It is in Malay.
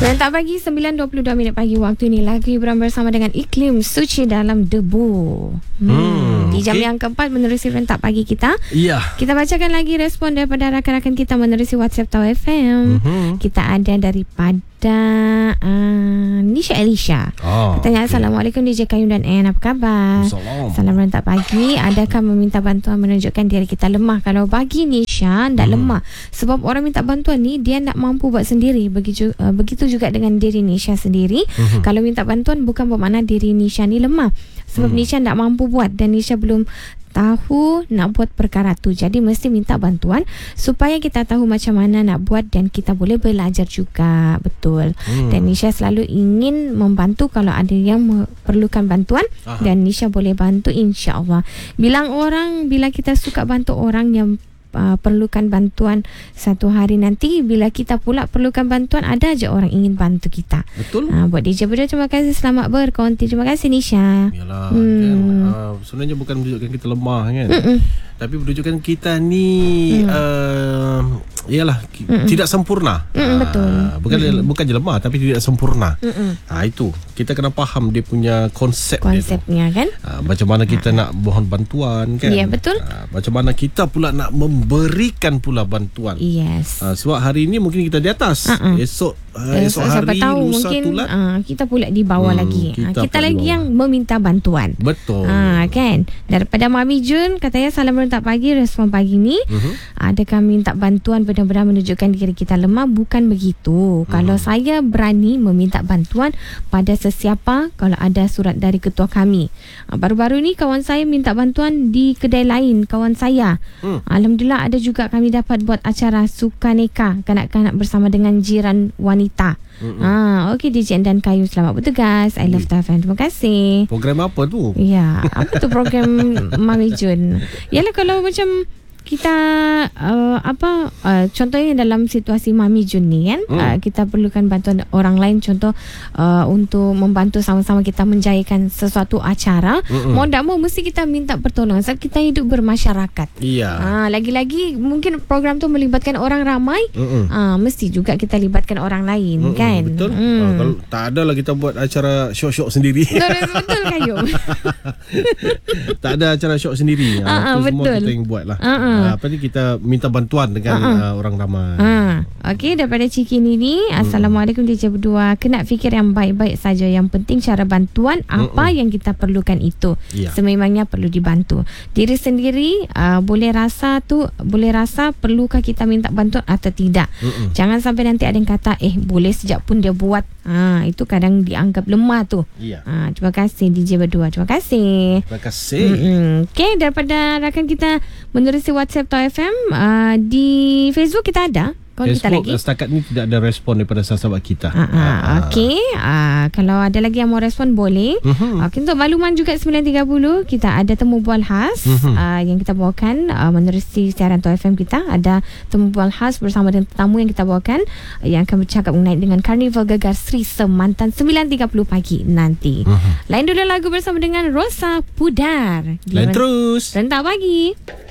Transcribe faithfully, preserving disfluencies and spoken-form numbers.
Serentak pagi sembilan dua puluh dua minit pagi waktu ini lagi hiburan bersama dengan Iklim Suci Dalam Debu. Hmm, hmm, di jam okay. yang keempat menerusi rentak pagi kita. Ya. Kita bacakan lagi respon daripada rakan-rakan kita menerusi WhatsApp Tau F M. Mm-hmm. Kita ada daripada uh, Nisha Elisha. Oh, katanya okay. Assalamualaikum D J Kayum dan Ann, apa khabar? Salam. Salam rentak pagi. Adakah meminta bantuan menunjukkan diri kita lemah? Kalau bagi Nisha tak hmm. lemah. Sebab orang minta bantuan ni dia nak mampu buat sendiri. Begitu uh, begitu juga dengan diri Nisha sendiri. Hmm. Kalau minta bantuan bukan bermakna diri Nisha ni lemah. Sebab hmm. Nisha tak mampu buat dan Nisha belum tahu nak buat perkara tu. Jadi mesti minta bantuan supaya kita tahu macam mana nak buat dan kita boleh belajar juga. Betul. Hmm. Dan Nisha selalu ingin membantu kalau ada yang perlukan bantuan. Aha. Dan Nisha boleh bantu insya-Allah. Bilang orang bila kita suka bantu orang yang Uh, perlukan bantuan satu hari nanti bila kita pula perlukan bantuan ada aja orang ingin bantu kita. Betul. Uh, buat D J berdua terima kasih, selamat berkonti. Terima kasih Nisha. Yalah, hmm. kan, uh, sebenarnya bukan menunjukkan kita lemah kan. Mm-mm. Tapi menunjukkan kita ni mm. uh, yalah Mm-mm. tidak sempurna. Mm-mm, betul. Uh, bukan Mm-mm. bukan je lemah tapi tidak sempurna. Ah uh, itu kita kena faham dia punya konsep konsepnya dia kan. Uh, macam mana kita uh. nak mohon bantuan kan. Ya yeah, betul. Uh, macam mana kita pula nak memberikan pula bantuan. Yes. Uh, sebab hari ini mungkin kita di atas. Uh-uh. Esok uh, esok hari tahu, lusa mungkin tulat uh, kita pula di bawah hmm, lagi. Kita, uh, kita lagi bawah. Yang meminta bantuan. Betul. Uh, kan. Daripada Mami Jun katanya salam rentak pagi, respon pagi ni. Uh-huh. Adakah minta bantuan benar-benar menunjukkan diri kita lemah? Bukan begitu. Uh-huh. Kalau saya berani meminta bantuan pada sesiapa kalau ada surat dari ketua kami. Uh, baru-baru ni kawan saya minta bantuan di kedai lain kawan saya. Uh. Alhamdulillah ada juga kami dapat buat acara sukaneka kanak-kanak bersama dengan jiran wanita. Ah, okey D J dan Kayu, selamat bertugas. I love Tau F M. Terima kasih. Program apa tu? Ya, apa tu program Mami Jun? Yalah kalau macam kita uh, apa uh, contohnya dalam situasi Mami Jun ni kan, hmm. uh, kita perlukan bantuan orang lain, contoh uh, untuk membantu sama-sama kita menjayakan sesuatu acara. Hmm. Mau tak mau mesti kita minta pertolongan sebab kita hidup bermasyarakat. Iya. Uh, lagi-lagi mungkin program tu melibatkan orang ramai. Hmm. Uh, mesti juga kita libatkan orang lain. Hmm. Kan. Betul. Hmm. Uh, kalau tak ada lah kita buat acara syok-syok sendiri. Betul Kayu. Tak ada acara syok sendiri. Uh, uh, itu betul. Semua kita yang buat lah. Uh, uh. Uh, apa ni kita minta bantuan dengan uh-uh. uh, orang ramai. Uh. Okey, daripada Ciki Nini, hmm. Assalamualaikum D J berdua. Kena fikir yang baik-baik saja. Yang penting cara bantuan apa uh-uh. yang kita perlukan itu. Yeah. Sememangnya perlu dibantu. Diri sendiri uh, boleh rasa tu, boleh rasa perlukah kita minta bantuan atau tidak. Uh-uh. Jangan sampai nanti ada yang kata eh boleh sejak pun dia buat. Ah, itu kadang dianggap lemah tu. Yeah. Ah, terima kasih D J berdua. Terima kasih. Terima kasih. Okey, daripada rakan kita menerusi WhatsApp Tau F M, uh, di Facebook kita ada. Kawan Facebook kita lagi. Setakat ni tidak ada respon daripada sahabat kita. Uh, uh, Okey, uh, kalau ada lagi yang mau respon boleh. Uh-huh. Okey, untuk makluman juga sembilan tiga puluh kita ada temu bual khas uh-huh. uh, yang kita bawakan uh, menerusi siaran Tau F M kita. Ada temu bual khas bersama dengan tetamu yang kita bawakan uh, yang akan bercakap mengenai dengan Karnival Gegar Sri Semantan sembilan tiga puluh pagi nanti. Uh-huh. Lain dulu lagu bersama dengan Rosa Pudar. Lain terus. Rentak pagi.